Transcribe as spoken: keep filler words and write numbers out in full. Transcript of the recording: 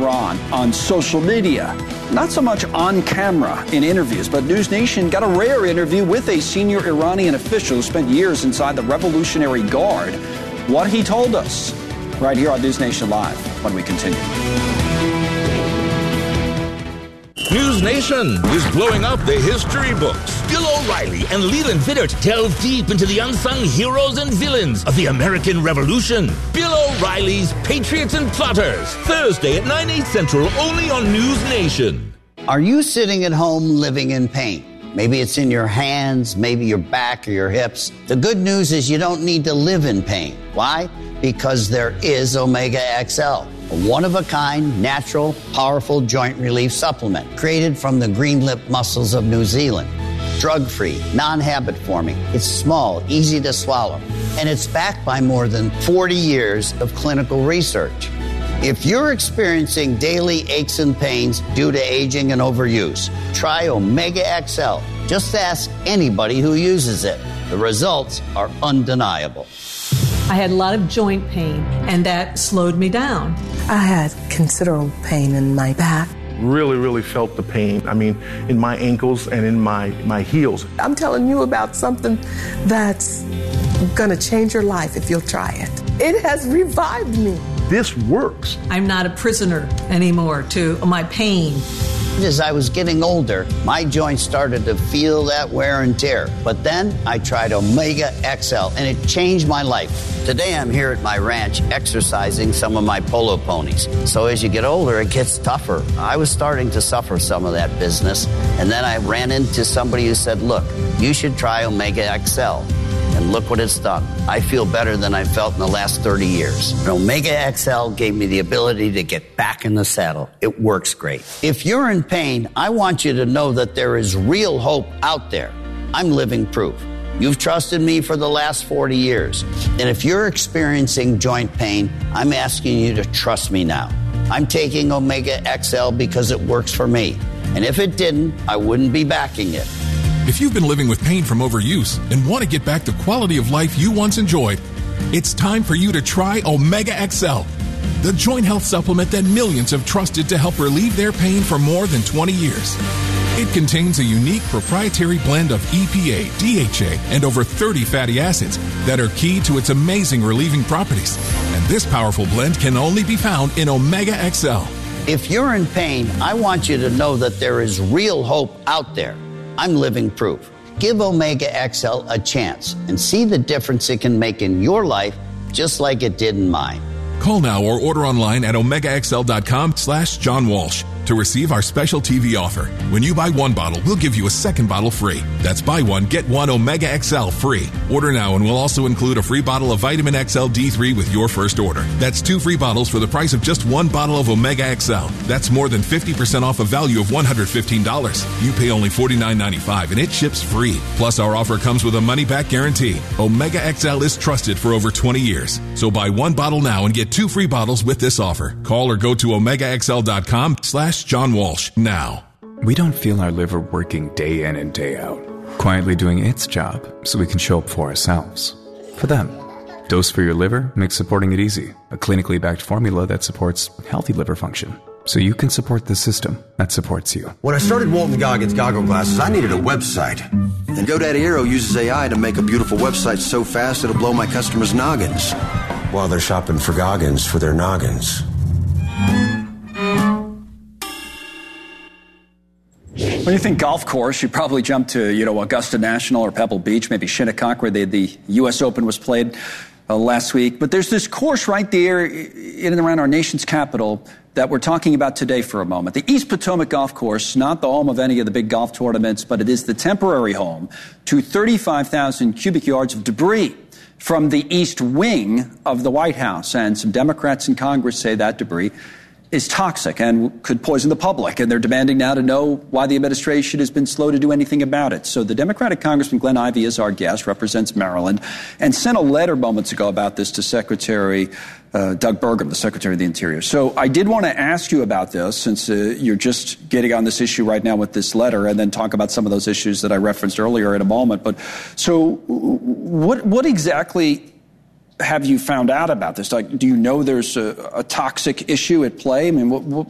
Iran on social media. Not so much on camera in interviews, but News Nation got a rare interview with a senior Iranian official who spent years inside the Revolutionary Guard. What he told us right here on News Nation Live when we continue. News Nation is blowing up the history books. Bill O'Reilly and Leland Vittert delve deep into the unsung heroes and villains of the American Revolution. Bill O'Reilly's Patriots and Plotters. Thursday at nine, eight Central, only on News Nation. Are you sitting at home living in pain? Maybe it's in your hands, maybe your back or your hips. The good news is you don't need to live in pain. Why? Because there is Omega X L. A one-of-a-kind, natural, powerful joint relief supplement created from the green-lipped mussels of New Zealand. Drug-free, non-habit forming. It's small, easy to swallow. And it's backed by more than forty years of clinical research. If you're experiencing daily aches and pains due to aging and overuse, try Omega X L. Just ask anybody who uses it. The results are undeniable. I had a lot of joint pain, and that slowed me down. I had considerable pain in my back. Really, really felt the pain. I mean, in my ankles and in my, my heels. I'm telling you about something that's going to change your life if you'll try it. It has revived me. This works. I'm not a prisoner anymore to my pain. As I was getting older, my joints started to feel that wear and tear. But then I tried Omega X L, and it changed my life. Today I'm here at my ranch exercising some of my polo ponies. So as you get older, it gets tougher. I was starting to suffer some of that business, and then I ran into somebody who said, look, you should try Omega X L. And look what it's done. I feel better than I felt in the last thirty years. And Omega X L gave me the ability to get back in the saddle. It works great. If you're in pain, I want you to know that there is real hope out there. I'm living proof. You've trusted me for the last forty years. And if you're experiencing joint pain, I'm asking you to trust me now. I'm taking Omega X L because it works for me. And if it didn't, I wouldn't be backing it. If you've been living with pain from overuse and want to get back the quality of life you once enjoyed, it's time for you to try Omega X L, the joint health supplement that millions have trusted to help relieve their pain for more than twenty years. It contains a unique proprietary blend of E P A, D H A, and over thirty fatty acids that are key to its amazing relieving properties. And this powerful blend can only be found in Omega X L. If you're in pain, I want you to know that there is real hope out there. I'm living proof. Give Omega X L a chance and see the difference it can make in your life, just like it did in mine. Call now or order online at omegaxl.com slash John Walsh to receive our special T V offer. When you buy one bottle, we'll give you a second bottle free. That's buy one, get one Omega X L free. Order now and we'll also include a free bottle of Vitamin X L D three with your first order. That's two free bottles for the price of just one bottle of Omega X L. That's more than fifty percent off a value of one hundred fifteen dollars. You pay only forty-nine ninety-five and it ships free. Plus, our offer comes with a money-back guarantee. Omega X L is trusted for over twenty years. So buy one bottle now and get two free bottles with this offer. Call or go to omegaxl.com slash John Walsh now. We don't feel our liver working day in and day out, quietly doing its job so we can show up for ourselves. For them. Dose for your liver makes supporting it easy. A clinically backed formula that supports healthy liver function. So you can support the system that supports you. When I started Walton Goggins Goggle Glasses, I needed a website. And GoDaddy Hero uses A I to make a beautiful website so fast it'll blow my customers' noggins while they're shopping for Goggins for their noggins. When you think golf course, you probably jump to, you know, Augusta National or Pebble Beach, maybe Shinnecock, where they, the U S Open was played uh, last week. But there's this course right there in and around our nation's capital that we're talking about today for a moment. The East Potomac Golf Course, not the home of any of the big golf tournaments, but it is the temporary home to thirty-five thousand cubic yards of debris from the east wing of the White House. And some Democrats in Congress say that debris is toxic and could poison the public. And they're demanding now to know why the administration has been slow to do anything about it. So the Democratic Congressman Glenn Ivey is our guest, represents Maryland, and sent a letter moments ago about this to Secretary uh, Doug Burgum, the Secretary of the Interior. So I did want to ask you about this, since uh, you're just getting on this issue right now with this letter, and then talk about some of those issues that I referenced earlier in a moment. But so what what exactly have you found out about this? Like, do you know there's a, a toxic issue at play? I mean, what, what,